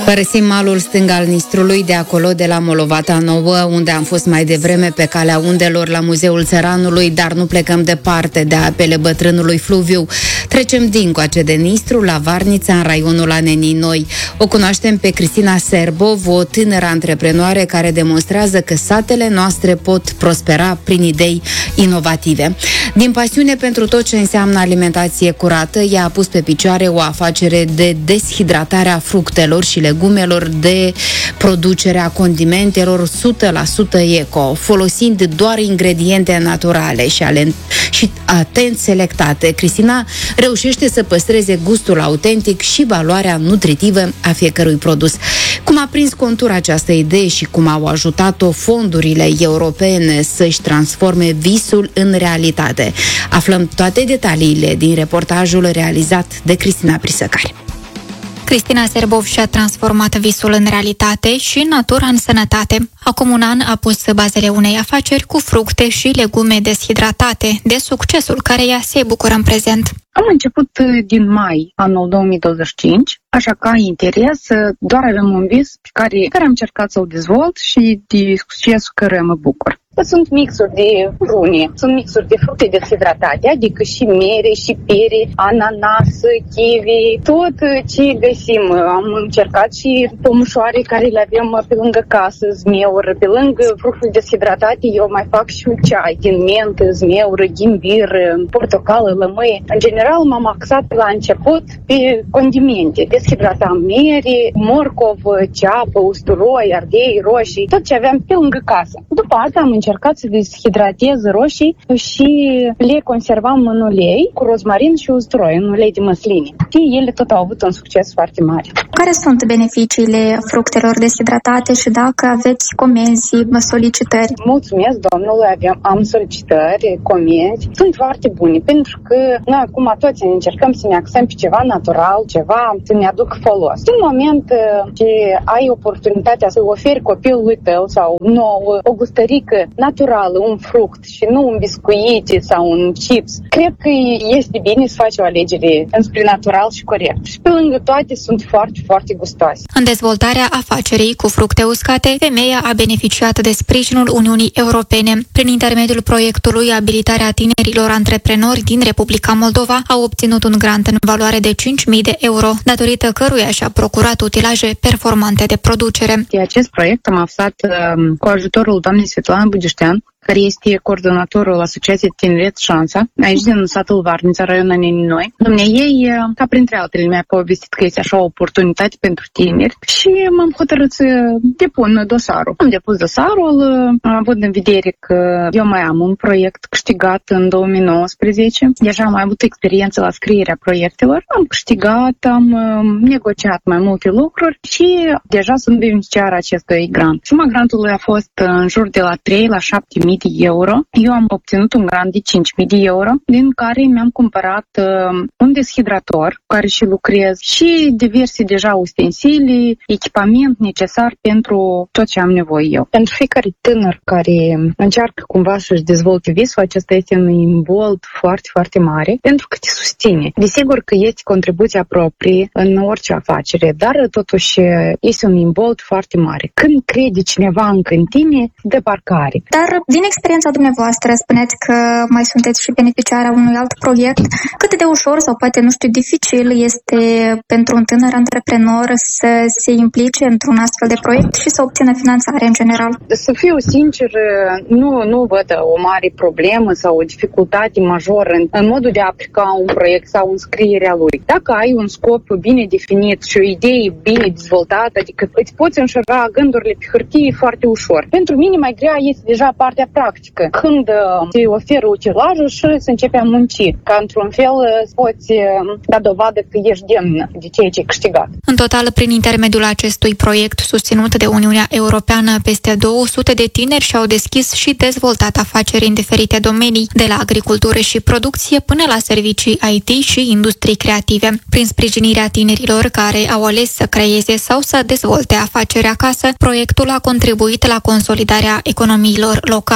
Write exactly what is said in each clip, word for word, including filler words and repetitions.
Părăsim malul stâng al Nistrului, de acolo, de la Molovata Nouă, unde am fost mai devreme pe calea undelor la Muzeul Țăranului, dar nu plecăm departe de apele bătrânului fluviu. Trecem dincoace de Nistru la Varnița, în raionul Anenii Noi. O cunoaștem pe Cristina Serbov, o tânără antreprenoare care demonstrează că satele noastre pot prospera prin idei inovative. Din pasiune pentru tot ce înseamnă alimentație curată, ea a pus pe picioare o afacere de deshidratare a fructelor și legumelor, de producerea condimentelor o sută la sută eco, folosind doar ingrediente naturale și, ale, și atent selectate. Cristina reușește să păstreze gustul autentic și valoarea nutritivă a fiecărui produs. Cum a prins contur această idee și cum au ajutat-o fondurile europene să-și transforme visul în realitate? Aflăm toate detaliile din reportajul realizat de Cristina Prisăcari. Cristina Serbov și-a transformat visul în realitate și natura în sănătate. Acum un an a pus bazele unei afaceri cu fructe și legume deshidratate, de succesul care ea se bucură în prezent. Am început din mai anul două mii douăzeci și cinci, așa că interes, doar avem un vis pe care, care am încercat să-l dezvolt și de succesul care mă bucur. Sunt mixuri de prune, sunt mixuri de fructe deshidratate, adică și mere, și pere, ananas, kiwi, tot ce găsim. Am încercat și pomușoare care le avem pe lângă casă, zmeură, pe lângă fructe deshidratate eu mai fac și un ceai din mentă, zmeură, ghimbir, portocală, lămâie. În general m-am axat la început pe condimente. Deshidratam mere, morcov, ceapă, usturoi, ardei, roșii, tot ce aveam pe lângă casă. După asta am încercat să deshidratez roșii și le conservam în ulei cu rozmarin și usturoi, în ulei de măsline. Și ele tot au avut un succes foarte mare. Care sunt beneficiile fructelor deshidratate și dacă aveți comenzi, solicitări? Mulțumesc, domnule, aveam, am solicitări, comenzi. Sunt foarte bune, pentru că noi acum toți încercăm să ne axăm pe ceva natural, ceva să ne aducă folos. În moment ce ai oportunitatea să oferi copilului tău sau nouă o gustărică naturală, un fruct și nu un biscuit sau un chips, cred că este bine să faci o alegere înspre natural și corect. Și pe lângă toate sunt foarte, foarte gustoase. În dezvoltarea afacerii cu fructe uscate, femeia a beneficiat de sprijinul Uniunii Europene. Prin intermediul proiectului Abilitarea tinerilor antreprenori din Republica Moldova, a obținut un grant în valoare de cinci mii de euro, datorită căruia și-a procurat utilaje performante de producere. De acest proiect am aflat um, cu ajutorul doamnei Svetlana Bugeștean, care este coordonatorul Asociației Tineret Șansa, aici din satul Varnița, raionul Anenii Noi. Dumnezeu ei, ca printre altele, mi-a povestit că este așa o oportunitate pentru tineri și m-am hotărât să depun dosarul. Am depus dosarul, având în vedere că eu mai am un proiect câștigat în două mii nouăsprezece. Deja am mai avut experiență la scrierea proiectelor. Am câștigat, am negociat mai multe lucruri și deja sunt beneficiar acestui grant. Suma grantului a fost în jur de la trei la șapte mii de euro. Eu am obținut un grant de cinci mii de euro, din care mi-am cumpărat uh, un deshidrator cu care și lucrez și diverse deja ustensile, echipament necesar pentru tot ce am nevoie eu. Pentru fiecare tânăr care încearcă cumva să-și dezvolte visul, acesta este un imbold foarte, foarte mare, pentru că te susține. Desigur că este contribuția proprie în orice afacere, dar totuși este un imbold foarte mare. Când crede cineva încă în tine, dă parcare. Dar din experiența dumneavoastră, spuneți că mai sunteți și beneficiarea unui alt proiect. Cât de ușor sau poate, nu știu, dificil este pentru un tânăr antreprenor să se implice într-un astfel de proiect și să obțină finanțare în general? Să fiu sincer, nu, nu văd o mare problemă sau o dificultate majoră în, în modul de a aplica un proiect sau în scrierea lui. Dacă ai un scop bine definit și o idee bine dezvoltată, adică îți poți înșura gândurile pe hârtie foarte ușor. Pentru mine mai grea este deja partea practică, când te oferă utilajul și să începi a munci, ca într-un fel poți da dovadă că ești demnă de ceea ce ai câștigat. În total, prin intermediul acestui proiect susținut de Uniunea Europeană, peste două sute de tineri și-au deschis și dezvoltat afaceri în diferite domenii, de la agricultură și producție până la servicii I T și industrii creative. Prin sprijinirea tinerilor care au ales să creeze sau să dezvolte afaceri acasă, proiectul a contribuit la consolidarea economiilor locale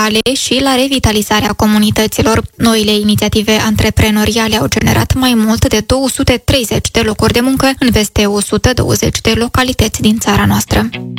locale și la revitalizarea comunităților. Noile inițiative antreprenoriale au generat mai mult de două sute treizeci de locuri de muncă în peste o sută douăzeci de localități din țara noastră.